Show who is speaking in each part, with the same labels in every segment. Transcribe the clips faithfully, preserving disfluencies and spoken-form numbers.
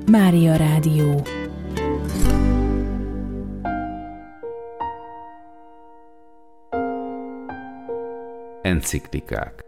Speaker 1: Mária Rádió.
Speaker 2: Enciklikák.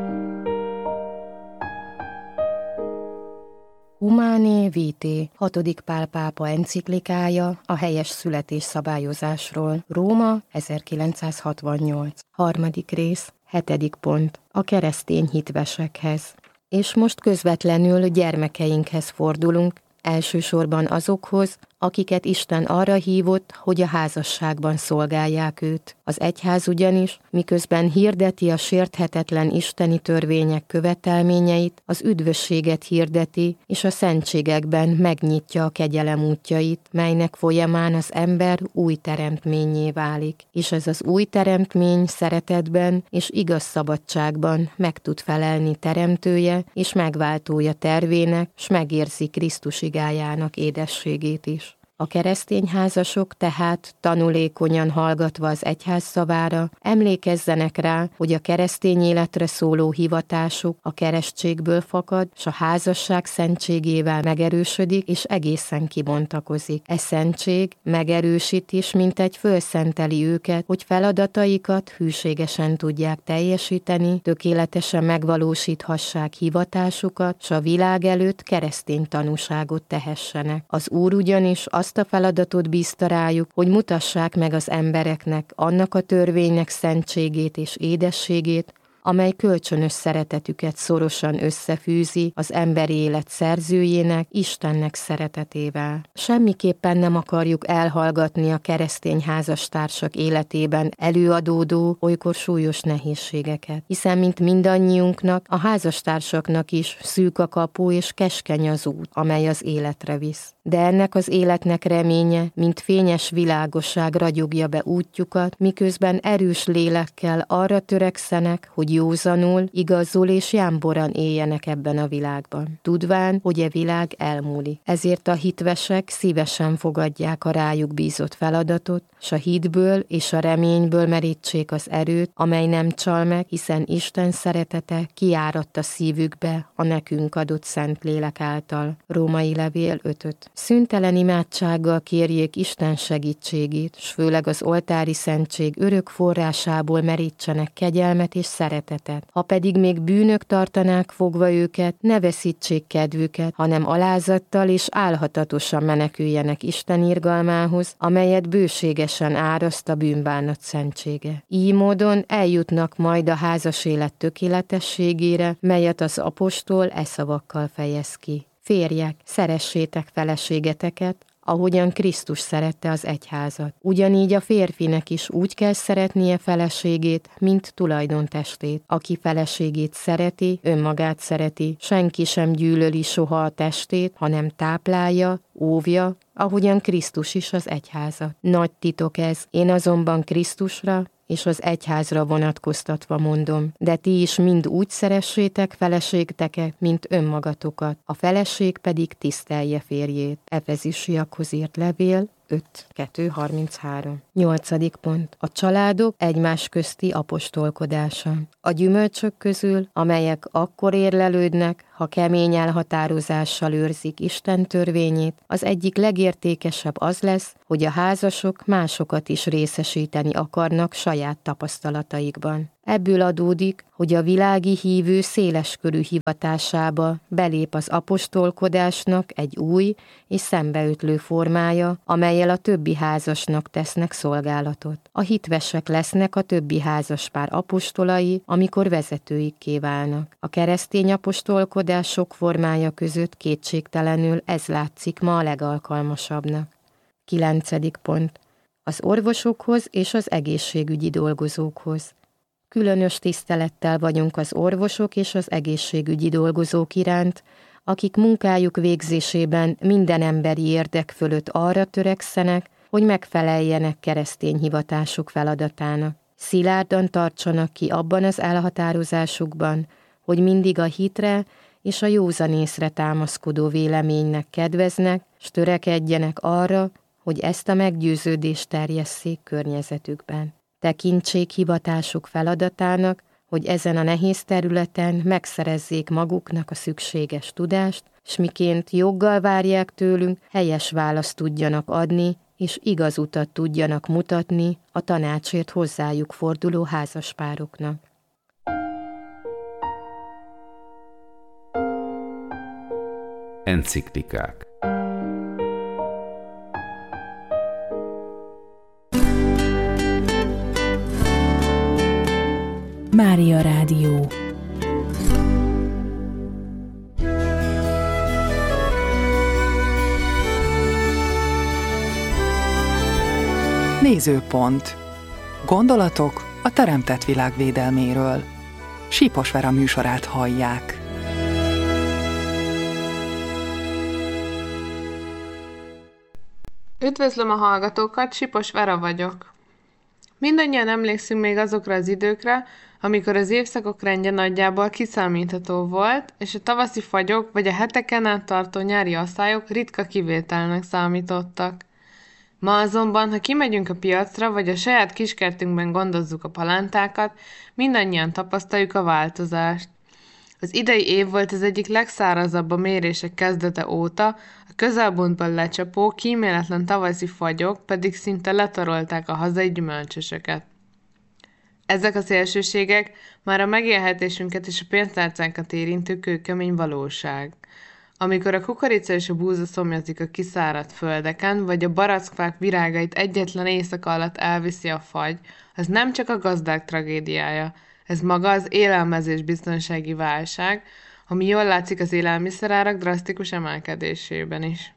Speaker 3: Humanae Vitae, hatodik Pál pápa enciklikája a helyes születés szabályozásról, Róma, ezerkilencszázhatvannyolc. Harmadik rész, hetedik pont, a keresztény hitvesekhez. És most közvetlenül gyermekeinkhez fordulunk, elsősorban azokhoz, akiket Isten arra hívott, hogy a házasságban szolgálják őt. Az egyház ugyanis, miközben hirdeti a sérthetetlen isteni törvények követelményeit, az üdvösséget hirdeti, és a szentségekben megnyitja a kegyelem útjait, melynek folyamán az ember új teremtménnyé válik, és ez az új teremtmény szeretetben és igaz szabadságban meg tud felelni teremtője és megváltója tervének, s megérzi Krisztus igájának édességét is. A keresztény házasok tehát tanulékonyan hallgatva az egyház szavára emlékezzenek rá, hogy a keresztény életre szóló hivatásuk a keresztségből fakad, s a házasság szentségével megerősödik és egészen kibontakozik. E szentség megerősít is, mintegy fölszenteli őket, hogy feladataikat hűségesen tudják teljesíteni, tökéletesen megvalósíthassák hivatásukat, s a világ előtt keresztény tanúságot tehessenek. Az Úr ugyanis azt a feladatot bízta rájuk, hogy mutassák meg az embereknek annak a törvénynek szentségét és édességét, amely kölcsönös szeretetüket szorosan összefűzi az emberi élet szerzőjének, Istennek szeretetével. Semmiképpen nem akarjuk elhallgatni a keresztény házastársak életében előadódó, olykor súlyos nehézségeket, hiszen mint mindannyiunknak, a házastársaknak is szűk a kapu és keskeny az út, amely az életre visz. De ennek az életnek reménye, mint fényes világosság ragyogja be útjukat, miközben erős lélekkel arra törekszenek, hogy józanul, igazul és jámboran éljenek ebben a világban, tudván, hogy e világ elmúlik. Ezért a hitvesek szívesen fogadják a rájuk bízott feladatot, s a hitből és a reményből merítsék az erőt, amely nem csal meg, hiszen Isten szeretete kiáradt a szívükbe a nekünk adott szent lélek által. Római levél ötöt. Szüntelen imádsággal kérjék Isten segítségét, s főleg az oltári szentség örök forrásából merítsenek kegyelmet és szeretetet. Ha pedig még bűnök tartanák fogva őket, ne veszítsék kedvüket, hanem alázattal és álhatatosan meneküljenek Isten irgalmához, amelyet bőségesen áraszt a bűnbánat szentsége. Így módon eljutnak majd a házas élet tökéletességére, melyet az apostol e szavakkal fejez ki. Férjek, szeressétek feleségeteket, ahogyan Krisztus szerette az egyházat. Ugyanígy a férfinek is úgy kell szeretnie feleségét, mint tulajdontestét. Aki feleségét szereti, önmagát szereti, senki sem gyűlöli soha a testét, hanem táplálja, óvja, ahogyan Krisztus is az egyházat. Nagy titok ez, én azonban Krisztusra és az egyházra vonatkoztatva mondom, de ti is mind úgy szeressétek feleségteket, mint önmagatokat, a feleség pedig tisztelje férjét. Efezisiakhoz írt levél öt kettő harminchárom. Nyolcadik pont. A családok egymás közti apostolkodása. A gyümölcsök közül, amelyek akkor érlelődnek, ha kemény elhatározással őrzik Isten törvényét, az egyik legértékesebb az lesz, hogy a házasok másokat is részesíteni akarnak saját tapasztalataikban. Ebből adódik, hogy a világi hívő széleskörű hivatásába belép az apostolkodásnak egy új és szembeötlő formája, amellyel a többi házasnak tesznek szolgálatot. A hitvesek lesznek a többi házaspár apostolai, amikor vezetőikké válnak. A keresztény apostolkodás sok formája között kétségtelenül ez látszik ma a legalkalmasabbnak. Kilencedik pont. Az orvosokhoz és az egészségügyi dolgozókhoz. Különös tisztelettel vagyunk az orvosok és az egészségügyi dolgozók iránt, akik munkájuk végzésében minden emberi érdek fölött arra törekszenek, hogy megfeleljenek keresztény hivatásuk feladatának. Szilárdan tartsanak ki abban az elhatározásukban, hogy mindig a hitre és a józanészre támaszkodó véleménynek kedveznek, s törekedjenek arra, hogy ezt a meggyőződést terjesszék környezetükben. Tekintsék hivatásuk feladatának, hogy ezen a nehéz területen megszerezzék maguknak a szükséges tudást, s miként joggal várják tőlünk, helyes választ tudjanak adni, és igaz utat tudjanak mutatni a tanácsért hozzájuk forduló házaspároknak.
Speaker 1: Enciklikák.
Speaker 2: Mária Rádió.
Speaker 4: Nézőpont. Gondolatok a teremtett világ védelméről. Sípos Vera műsorát hallják.
Speaker 5: Üdvözlöm a hallgatókat, Sípos Vera vagyok. Mindannyian emlékszünk még azokra az időkre, amikor az évszakok rendje nagyjából kiszámítható volt, és a tavaszi fagyok vagy a heteken át tartó nyári asszályok ritka kivételnek számítottak. Ma azonban, ha kimegyünk a piacra, vagy a saját kiskertünkben gondozzuk a palántákat, mindannyian tapasztaljuk a változást. Az idei év volt az egyik legszárazabb a mérések kezdete óta, a közelmúltban lecsapó, kíméletlen tavaszi fagyok pedig szinte letarolták a hazai gyümölcsösöket. Ezek a szélsőségek már a megélhetésünket és a pénztárcánkat érintő kőkemény valóság. Amikor a kukorica és a búza szomjazik a kiszáradt földeken, vagy a barackfák virágait egyetlen éjszaka alatt elviszi a fagy, az nem csak a gazdák tragédiája, ez maga az élelmezés biztonsági válság, ami jól látszik az élelmiszerárak drasztikus emelkedésében is.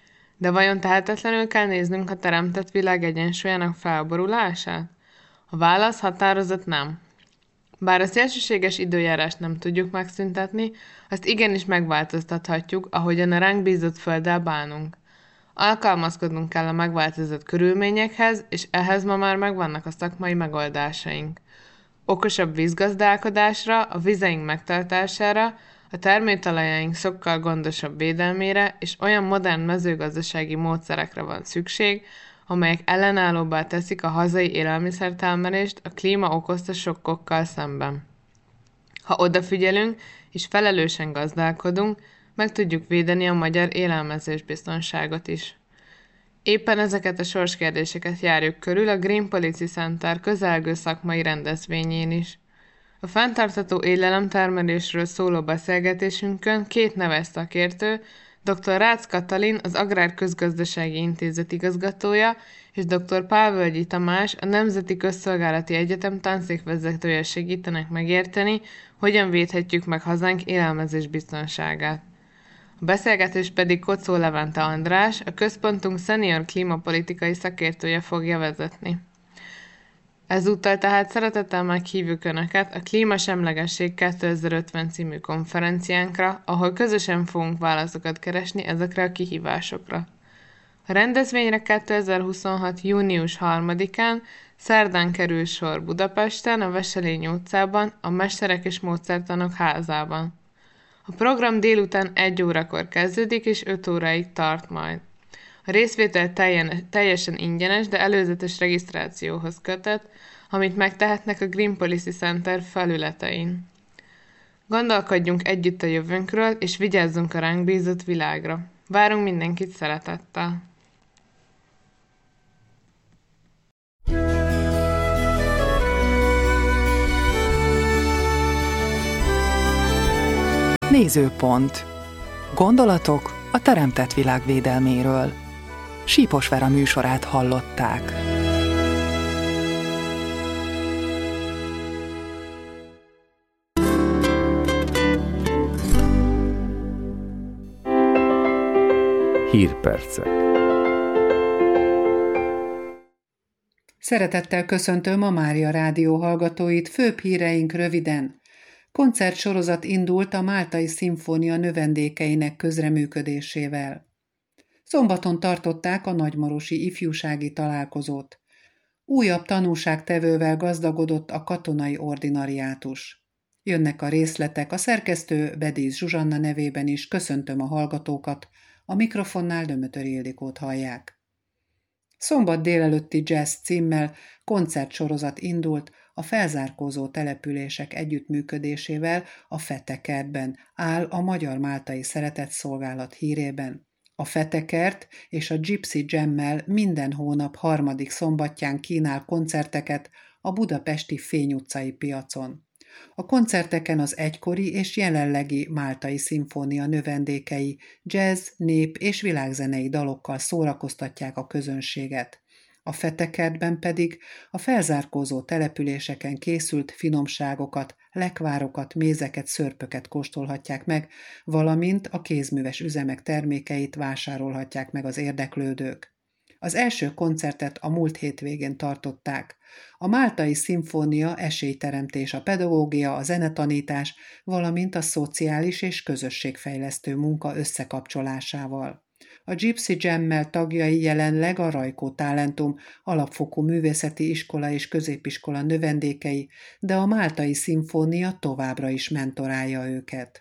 Speaker 5: De vajon tehetetlenül kell néznünk a teremtett világ egyensúlyának felborulását? A válasz határozott nem. Bár a szélsőséges időjárást nem tudjuk megszüntetni, azt igenis megváltoztathatjuk, ahogyan a ránk bízott földdel bánunk. Alkalmazkodnunk kell a megváltozott körülményekhez, és ehhez ma már megvannak a szakmai megoldásaink. Okosabb vízgazdálkodásra, a vizeink megtartására, a termőtalajaink sokkal gondosabb védelmére és olyan modern mezőgazdasági módszerekre van szükség, amelyek ellenállóbbá teszik a hazai élelmiszertermelést a klíma okozta sokkokkal szemben. Ha odafigyelünk és felelősen gazdálkodunk, meg tudjuk védeni a magyar élelmezésbiztonságot is. Éppen ezeket a sorskérdéseket járjuk körül a Green Policy Center közelgő szakmai rendezvényén is. A fenntartható élelemtermelésről szóló beszélgetésünkön két neves szakértő, dr. Rácz Katalin, az Agrárközgazdasági Intézet igazgatója, és dr. Pálvölgyi Tamás, a Nemzeti Közszolgálati Egyetem tanszékvezetője segítenek megérteni, hogyan védhetjük meg hazánk élelmezés biztonságát. A beszélgetést pedig Kocó Levente András, a központunk szenior klímapolitikai szakértője fogja vezetni. Ezúttal tehát szeretettel meghívjuk Önöket a Klímasemlegesség kétezer-ötven című konferenciánkra, ahol közösen fogunk válaszokat keresni ezekre a kihívásokra. A rendezvényre kétezer-huszonhat. június harmadikán szerdán kerül sor Budapesten, a Wesselény utcában, a Mesterek és Módszertanok házában. A program délután egy órakor kezdődik és öt óráig tart majd. A részvétel teljen, teljesen ingyenes, de előzetes regisztrációhoz kötött, amit megtehetnek a Green Policy Center felületein. Gondolkodjunk együtt a jövőnkről, és vigyázzunk a ránk bízott világra. Várunk mindenkit szeretettel!
Speaker 4: Nézőpont. Gondolatok a teremtett világ védelméről. Sípos Vera műsorát hallották.
Speaker 1: Hírpercek.
Speaker 6: Szeretettel köszöntöm a Mária Rádió hallgatóit, főbb híreink röviden. Koncertsorozat indult a Máltai Szimfónia növendékeinek közreműködésével. Szombaton tartották a nagymarosi ifjúsági találkozót. Újabb tanúságtevővel gazdagodott a katonai ordinariátus. Jönnek a részletek, a szerkesztő Bedész Zsuzsanna nevében is köszöntöm a hallgatókat, a mikrofonnál Dömötör Ildikót hallják. Szombat délelőtti jazz címmel koncertsorozat indult a felzárkózó települések együttműködésével a Fetekertben áll a Magyar-Máltai Szeretetszolgálat hírében. A Fetekert és a Gypsy Jammel minden hónap harmadik szombatján kínál koncerteket a budapesti Fény utcai piacon. A koncerteken az egykori és jelenlegi Máltai Szimfónia növendékei jazz, nép és világzenei dalokkal szórakoztatják a közönséget. A Fetekertben pedig a felzárkózó településeken készült finomságokat, lekvárokat, mézeket, szörpöket kóstolhatják meg, valamint a kézműves üzemek termékeit vásárolhatják meg az érdeklődők. Az első koncertet a múlt hétvégén tartották. A Máltai Szimfónia esélyteremtés, a pedagógia, a zenetanítás, valamint a szociális és közösségfejlesztő munka összekapcsolásával. A Gypsy Jammel tagjai jelenleg a Rajkó Talentum alapfokú művészeti iskola és középiskola növendékei, de a Máltai Szimfónia továbbra is mentorálja őket.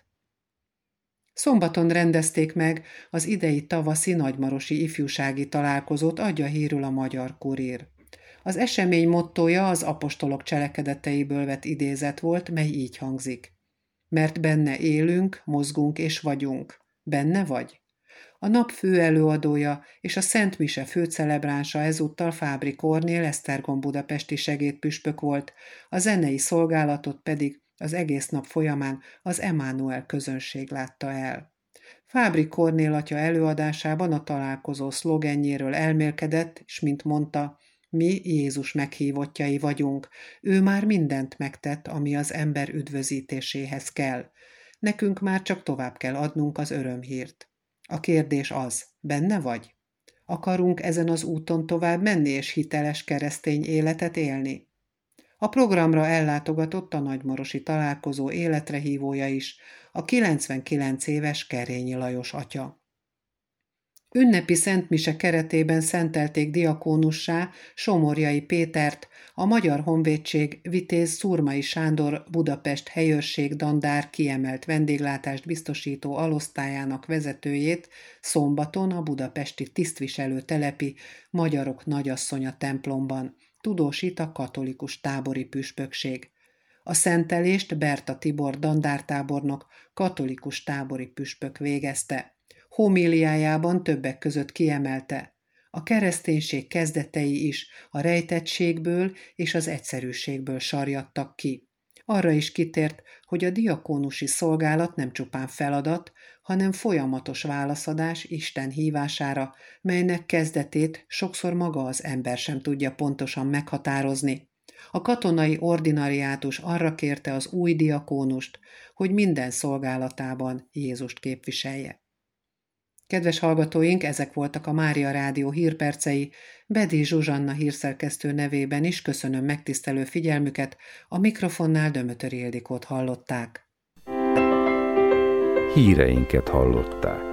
Speaker 6: Szombaton rendezték meg az idei tavaszi nagymarosi ifjúsági találkozót, adja hírül a Magyar Kurír. Az esemény mottója az apostolok cselekedeteiből vett idézet volt, mely így hangzik. Mert benne élünk, mozgunk és vagyunk. Benne vagy? A nap fő előadója és a Szent Mise főcelebránsa ezúttal Fábri Kornél Esztergom budapesti segédpüspök volt, a zenei szolgálatot pedig az egész nap folyamán az Emmanuel közönség látta el. Fábri Kornél atya előadásában a találkozó szlogenjéről elmélkedett, és mint mondta, mi Jézus meghívottjai vagyunk, ő már mindent megtett, ami az ember üdvözítéséhez kell. Nekünk már csak tovább kell adnunk az örömhírt. A kérdés az, benne vagy? Akarunk ezen az úton tovább menni és hiteles keresztény életet élni? A programra ellátogatott a nagymarosi találkozó életrehívója is, a kilencvenkilenc éves Kerényi Lajos atya. Ünnepi szentmise keretében szentelték diakónussá Somorjai Pétert, a Magyar Honvédség Vitéz Szurmai Sándor Budapest helyőrség dandár kiemelt vendéglátást biztosító alosztályának vezetőjét szombaton a budapesti tisztviselő telepi Magyarok Nagyasszonya templomban, tudósít a katolikus tábori püspökség. A szentelést Berta Tibor dandártábornok, katolikus tábori püspök végezte. Homíliájában többek között kiemelte, a kereszténység kezdetei is a rejtettségből és az egyszerűségből sarjadtak ki. Arra is kitért, hogy a diakónusi szolgálat nem csupán feladat, hanem folyamatos válaszadás Isten hívására, melynek kezdetét sokszor maga az ember sem tudja pontosan meghatározni. A katonai ordinariátus arra kérte az új diakónust, hogy minden szolgálatában Jézust képviselje. Kedves hallgatóink, ezek voltak a Mária Rádió hírpercei. Bedi Zsuzsanna hírszerkesztő nevében is köszönöm megtisztelő figyelmüket, a mikrofonnál Dömötöri Ildikót hallották.
Speaker 1: Híreinket hallották.